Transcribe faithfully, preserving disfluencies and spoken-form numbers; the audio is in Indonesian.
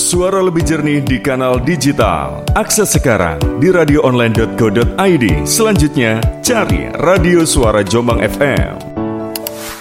Suara lebih jernih di kanal digital. Akses sekarang di radio online dot co dot i d. Selanjutnya, cari Radio Suara Jombang F M.